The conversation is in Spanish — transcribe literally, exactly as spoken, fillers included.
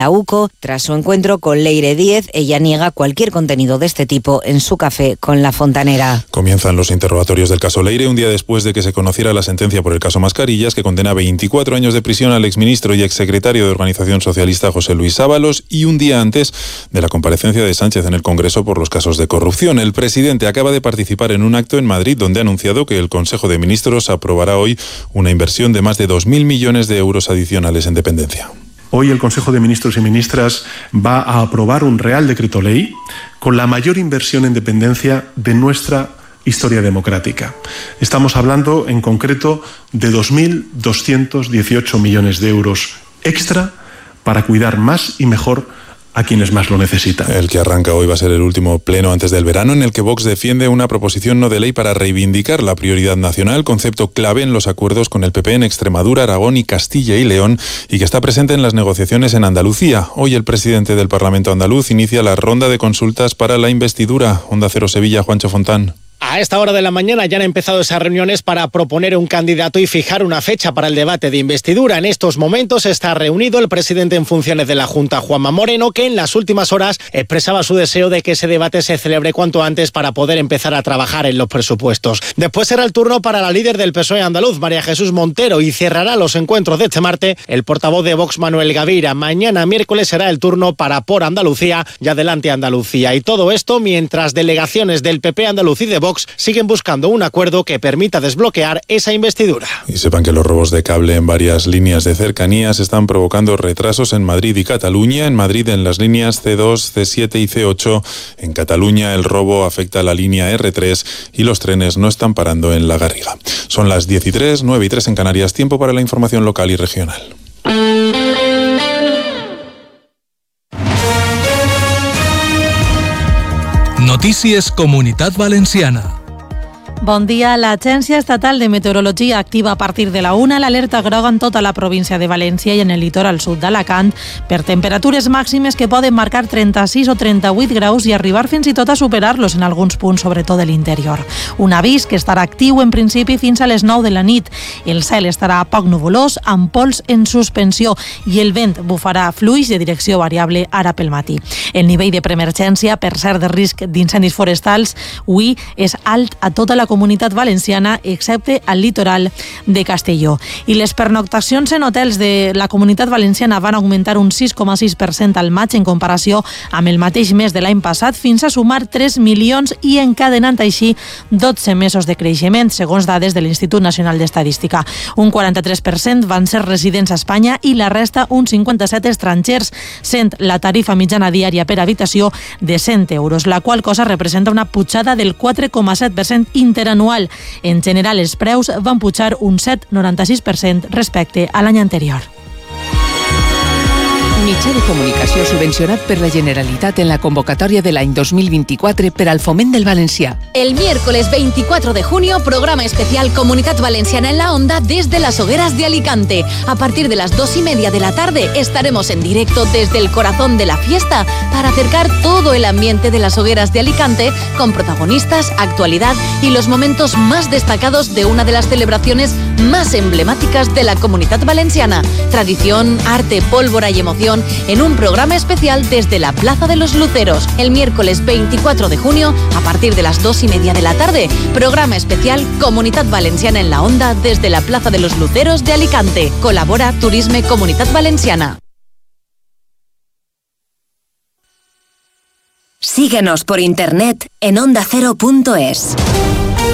La U C O, tras su encuentro con Leire Díez, ella niega cualquier contenido de este tipo en su café con La Fontanera. Comienzan los interrogatorios del caso Leire un día después de que se conociera la sentencia por el caso Mascarillas, que condena a veinticuatro años de prisión al exministro y exsecretario de Organización Socialista José Luis Ábalos, y un día antes de la comparecencia de Sánchez en el Congreso por los casos de corrupción. El presidente acaba de participar en un acto en Madrid donde ha anunciado que el Consejo de Ministros aprobará hoy una inversión de más de dos mil millones de euros adicionales en dependencia. Hoy el Consejo de Ministros y Ministras va a aprobar un Real Decreto Ley con la mayor inversión en dependencia de nuestra historia democrática. Estamos hablando en concreto de dos mil doscientos dieciocho millones de euros extra para cuidar más y mejor a quienes más lo necesitan. El que arranca hoy va a ser el último pleno antes del verano, en el que Vox defiende una proposición no de ley para reivindicar la prioridad nacional, concepto clave en los acuerdos con el P P en Extremadura, Aragón y Castilla y León, y que está presente en las negociaciones en Andalucía. Hoy el presidente del Parlamento andaluz inicia la ronda de consultas para la investidura. Onda Cero Sevilla, Juancho Fontán. A esta hora de la mañana ya han empezado esas reuniones para proponer un candidato y fijar una fecha para el debate de investidura. En estos momentos está reunido el presidente en funciones de la Junta, Juanma Moreno, que en las últimas horas expresaba su deseo de que ese debate se celebre cuanto antes para poder empezar a trabajar en los presupuestos. Después será el turno para la líder del P S O E andaluz, María Jesús Montero, y cerrará los encuentros de este martes el portavoz de Vox, Manuel Gavira. Mañana miércoles será el turno para Por Andalucía y Adelante Andalucía. Y todo esto mientras delegaciones del P P andaluz y de Vox siguen buscando un acuerdo que permita desbloquear esa investidura. Y sepan que los robos de cable en varias líneas de cercanías están provocando retrasos en Madrid y Cataluña. En Madrid en las líneas C dos, C siete y C ocho. En Cataluña el robo afecta a la línea R tres y los trenes no están parando en La Garriga. Son las diez y tres, nueve y tres en Canarias. Tiempo para la información local y regional. Notícies Comunitat Valenciana. Bon dia. L'Agència Estatal de Meteorologia activa a partir de la una l'alerta groga en tota la província de València i en el litoral sud d'Alacant per temperatures màximes que poden marcar trenta-sis o trenta-vuit graus i arribar fins i tot a superar-los en alguns punts, sobretot de l'interior. Un avís que estarà actiu en principi fins a les nou de la nit. El cel estarà poc nuvolós, amb pols en suspensió i el vent bufarà fluix de direcció variable ara pel matí. El nivell de preemergència, per cert de risc d'incendis forestals, avui és alt a tota la Comunitat Valenciana, excepte al litoral de Castelló. I les pernoctacions en hotels de la Comunitat Valenciana van augmentar un sis coma sis per cent al maig en comparació amb el mateix mes de l'any passat, fins a sumar tres milions i encadenant així dotze mesos de creixement, segons dades de l'Institut Nacional d'Estadística. Un quaranta-tres per cent van ser residents a Espanya i la resta, un cinquanta-set estrangers, sent la tarifa mitjana diària per habitació de cent euros, la qual cosa representa una pujada del quatre coma set per cent interanual. En general, els preus van pujar un set coma noranta-sis per cent respecte a l'any anterior. Mitjà de comunicació subvencionat per la Generalitat en la convocatòria de l'any dos mil vint-i-quatre per al foment del valencià. El miércoles veinticuatro de junio, programa especial Comunidad Valenciana en la Onda desde las Hogueras de Alicante. A partir de las dos y media de la tarde estaremos en directo desde el corazón de la fiesta para acercar todo el ambiente de las Hogueras de Alicante con protagonistas, actualidad y los momentos más destacados de una de las celebraciones más emblemáticas de la Comunidad Valenciana. Tradición, arte, pólvora y emoción en un programa especial desde la Plaza de los Luceros. El miércoles veinticuatro de junio, a partir de las dos y media de la tarde, programa especial Comunidad Valenciana en la Onda desde la Plaza de los Luceros de Alicante. Colabora Turisme Comunitat Valenciana. Síguenos por internet en onda cero punto es.